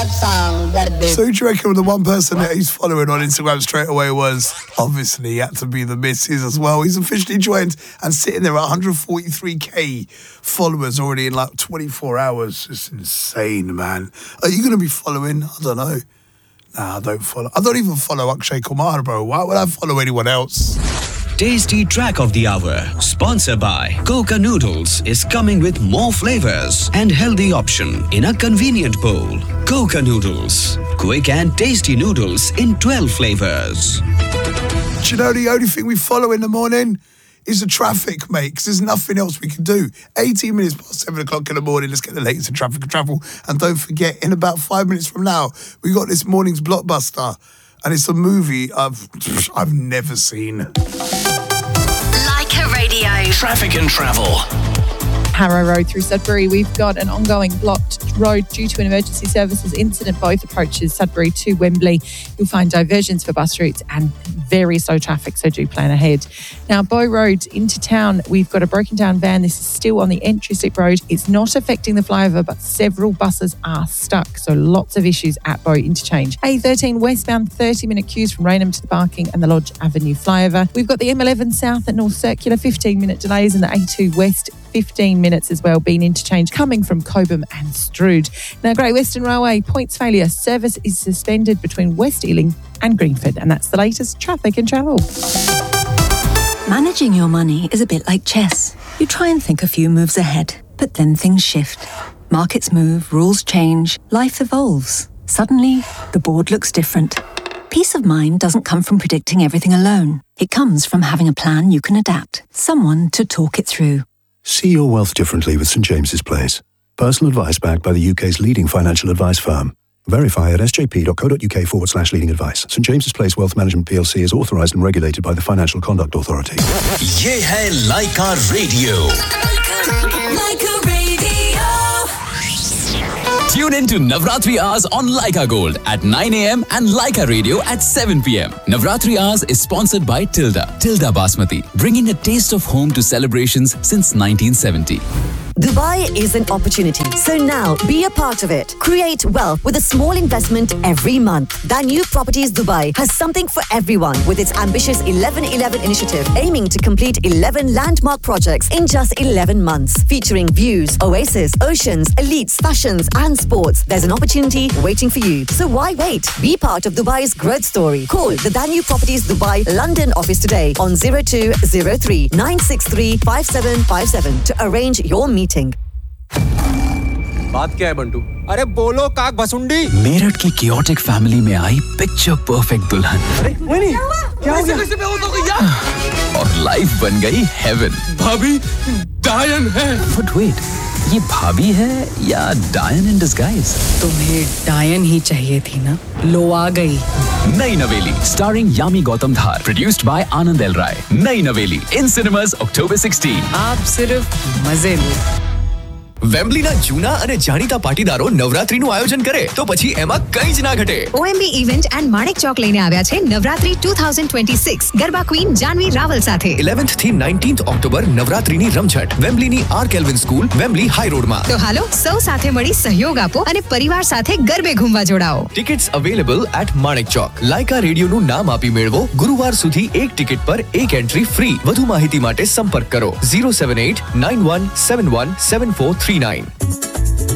So who do you reckon the one person that he's following on Instagram straight away was? Obviously, he had to be the missus as well. He's officially joined and sitting there at 143k followers already in like 24 hours. It's insane, man. Are you going to be following? I don't know. Nah, I don't follow. I don't even follow Akshay Kumar, bro. Why would I follow anyone else? Tasty Track of the Hour, sponsored by Coca Noodles, is coming with more flavors and healthy option in a convenient bowl. Coca Noodles, quick and tasty noodles in 12 flavors. Do you know the only thing we follow in the morning is the traffic, mate, because there's nothing else we can do. 18 minutes past 7 o'clock in the morning, let's get the latest in traffic and travel. And don't forget, in about 5 minutes from now, we got this morning's blockbuster. And it's a movie I've never seen. Leica Radio. Traffic and travel. Harrow Road through Sudbury, we've got an ongoing blocked road due to an emergency services incident. Both approaches Sudbury to Wembley. You'll find diversions for bus routes and very slow traffic, so do plan ahead. Now, Bow Road into town, we've got a broken down van. This is still on the entry slip road. It's not affecting the flyover, but several buses are stuck, so lots of issues at Bow interchange. A13 westbound, 30-minute queues from Raynham to the parking and the Lodge Avenue flyover. We've got the M11 south at North Circular, 15-minute delays, and the A2 west, 15 minutes as well, being interchange coming from Cobham and Strood. Now, Great Western Railway, points failure. Service is suspended between West Ealing and Greenford. And that's the latest traffic and travel. Managing your money is a bit like chess. You try and think a few moves ahead, but then things shift. Markets move, rules change, life evolves. Suddenly, the board looks different. Peace of mind doesn't come from predicting everything alone. It comes from having a plan you can adapt, someone to talk it through. See your wealth differently with St James's Place. Personal advice backed by the UK's leading financial advice firm. Verify at sjp.co.uk/leading advice. St James's Place Wealth Management PLC is authorised and regulated by the Financial Conduct Authority. ये है Leica Radio. Leica Radio. Tune in to Navratri Hours on Leica Gold at 9 a.m. and Leica Radio at 7 p.m. Navratri Hours is sponsored by Tilda Basmati, bringing a taste of home to celebrations since 1970. Dubai is an opportunity, so now be a part of it. Create wealth with a small investment every month. Danube Properties Dubai has something for everyone with its ambitious 11-11 initiative, aiming to complete 11 landmark projects in just 11 months, featuring views, oasis, oceans, elites, fashions and sports. There's an opportunity waiting for you. So why wait? Be part of Dubai's growth story. Call the Danube Properties Dubai London office today on 0203 963 5757 to arrange your meeting. बात क्या है बंटू? अरे बोलो काक भसुंडी। मेरठ की chaotic family में आई picture perfect दुल्हन। अरे नहीं क्या हो गया? कैसे बेहोश हो गई यार? और life बन गई heaven। भाभी डायन है। But wait, ये भाभी है या डायन in disguise? तुम्हें डायन ही चाहिए थी ना? लो आ गई। नई नवेली starring Yami Gautam Dhar, produced by Anand L Rai. नई नवेली in cinemas October 16. आप सिर्फ मजे लो। વેમ્બલીના જૂના અને જાણીતા પાટીદારો નવરાત્રીનું આયોજન કરે તો પછી એમાં કંઈ જ ના ઘટે. OMB event and Manek Chowk લઈને આવ્યા છે નવરાત્રી 2026 ગરબા ક્વીન જાનવી રાવલ સાથે 11th થી 19th ઓક્ટોબર નવરાત્રીની રમઝટ વેમ્બલીની R kelvin school Wembley high રોડમાં. તો હાલો સૌ સાથે મળી સહયોગ આપો અને પરિવાર સાથે ગરબે ઘૂમવા જોડાઓ. Tickets available at Manek Chowk. Lyka રેડિયોનું નામ આપી મેળવો. ગુરુવાર સુધી એક ટિકિટ પર એક એન્ટ્રી ફ્રી. વધુ માહિતી માટે સંપર્ક કરો 078 9171 7439.